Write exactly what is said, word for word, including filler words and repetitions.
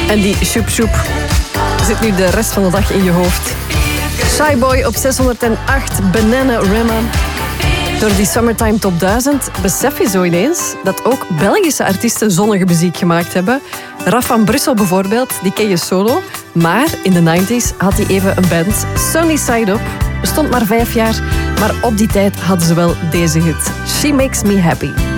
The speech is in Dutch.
En die shoep shoep zit nu de rest van de dag in je hoofd. Shy Boy op zeshonderdacht, Bananarama. Door die Summertime Top duizend besef je zo ineens dat ook Belgische artiesten zonnige muziek gemaakt hebben. Raf van Brussel bijvoorbeeld, die ken je solo. Maar in de negentig had hij even een band, Sunny Side Up. Bestond maar vijf jaar, maar op die tijd hadden ze wel deze hit. She Makes Me Happy.